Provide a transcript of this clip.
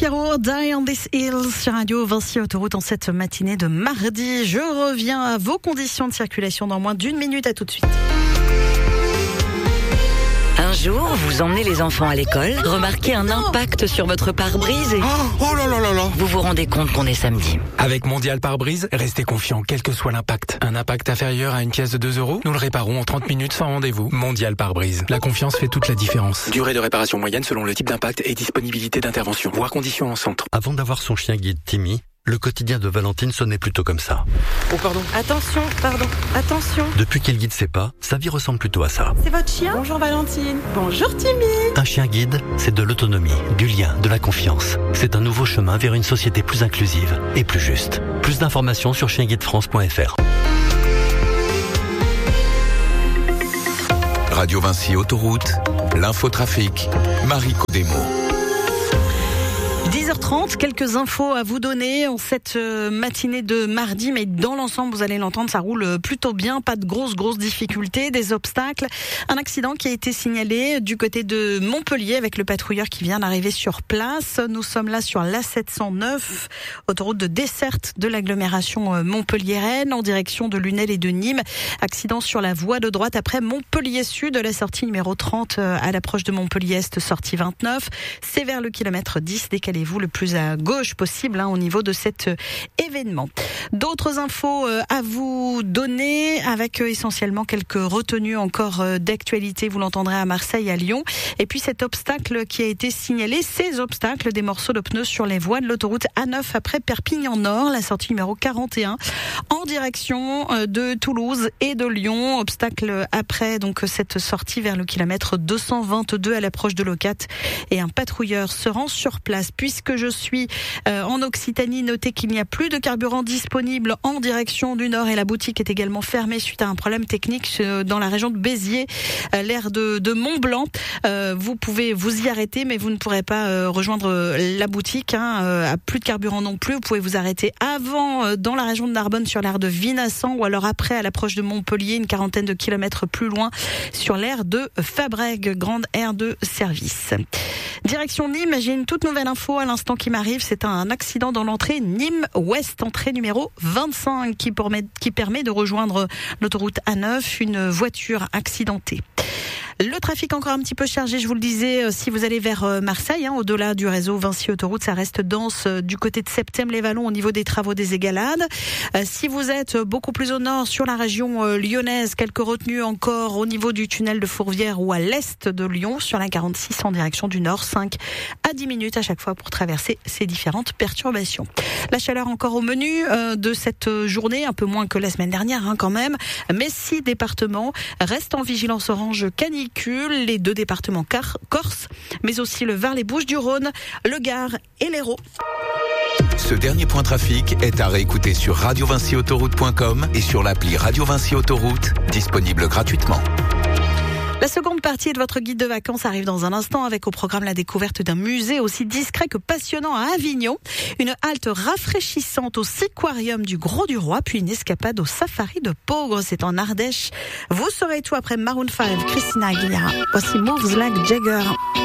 Pierrot, Die on this Hill sur Radio Vinci Autoroute en cette matinée de mardi. Je reviens à vos conditions de circulation dans moins d'une minute. À tout de suite. Un jour, vous emmenez les enfants à l'école, remarquez un impact sur votre pare-brise et... Oh là là là là. Vous vous rendez compte qu'on est samedi. Avec Mondial Pare-Brise, restez confiant quel que soit l'impact. Un impact inférieur à une pièce de 2 €, nous le réparons en 30 minutes sans rendez-vous. Mondial Pare-Brise. La confiance fait toute la différence. Durée de réparation moyenne selon le type d'impact et disponibilité d'intervention. Voir conditions en centre. Avant d'avoir son chien guide Timmy, le quotidien de Valentine sonnait plutôt comme ça. Oh pardon. Attention. Depuis qu'elle guide ses pas, sa vie ressemble plutôt à ça. C'est votre chien ? Bonjour Valentine. Bonjour Timmy. Un chien guide, c'est de l'autonomie, du lien, de la confiance. C'est un nouveau chemin vers une société plus inclusive et plus juste. Plus d'informations sur chienguidefrance.fr. Radio Vinci Autoroute, l'infotrafic, Marie Codemo. 10h30, quelques infos à vous donner en cette matinée de mardi, mais dans l'ensemble, vous allez l'entendre, ça roule plutôt bien, pas de grosses difficultés, des obstacles. Un accident qui a été signalé du côté de Montpellier avec le patrouilleur qui vient d'arriver sur place. Nous sommes là sur l'A709, autoroute de desserte de l'agglomération Montpellier-Rennes en direction de Lunel et de Nîmes. Accident sur la voie de droite après Montpellier-Sud, la sortie numéro 30 à l'approche de Montpellier-Est, sortie 29. C'est vers le kilomètre 10, décalez-vous le plus à gauche possible au niveau de cet événement. D'autres infos à vous donner avec essentiellement quelques retenues encore d'actualité. Vous l'entendrez à Marseille, à Lyon. Et puis cet obstacle qui a été signalé, ces obstacles, des morceaux de pneus sur les voies de l'autoroute A9 après Perpignan-Nord, la sortie numéro 41 en direction de Toulouse et de Lyon. Obstacle après donc cette sortie vers le kilomètre 222 à l'approche de Locat et un patrouilleur se rend sur place. Puisque je suis en Occitanie, notez qu'il n'y a plus de carburant disponible en direction du nord et la boutique est également fermée suite à un problème technique dans la région de Béziers, l'aire de Mont-Blanc. Vous pouvez vous y arrêter, mais vous ne pourrez pas rejoindre la boutique. À plus de carburant non plus. Vous pouvez vous arrêter avant dans la région de Narbonne sur l'aire de Vinassan ou alors après à l'approche de Montpellier, une quarantaine de kilomètres plus loin sur l'aire de Fabrègues, grande aire de service. Direction Nîmes, j'ai une toute nouvelle info à l'instant qui m'arrive. C'est un accident dans l'entrée Nîmes-Ouest, entrée numéro 25, qui permet de rejoindre l'autoroute A9, une voiture accidentée. Le trafic encore un petit peu chargé, je vous le disais, si vous allez vers Marseille, au-delà du réseau Vinci Autoroute, ça reste dense du côté de Septème-les-Vallons au niveau des travaux des Égalades. Si vous êtes beaucoup plus au nord, sur la région lyonnaise, quelques retenues encore au niveau du tunnel de Fourvière ou à l'est de Lyon, sur la 46 en direction du nord, 5 à 10 minutes à chaque fois pour traverser ces différentes perturbations. La chaleur encore au menu de cette journée, un peu moins que la semaine dernière quand même, mais 6 départements restent en vigilance orange canicule, les 2 départements Corse, mais aussi le Var, les Bouches-du-Rhône, le Gard et l'Hérault. Ce dernier point trafic est à réécouter sur radiovinciautoroute.com et sur l'appli Radio Vinci Autoroute, disponible gratuitement. La seconde partie de votre guide de vacances arrive dans un instant avec au programme la découverte d'un musée aussi discret que passionnant à Avignon, une halte rafraîchissante au Siquarium du Gros du Roi, puis une escapade au safari de Peaugres, c'est en Ardèche. Vous saurez tout après Maroon 5, Christina Aguilera. Voici Moves Like Jagger.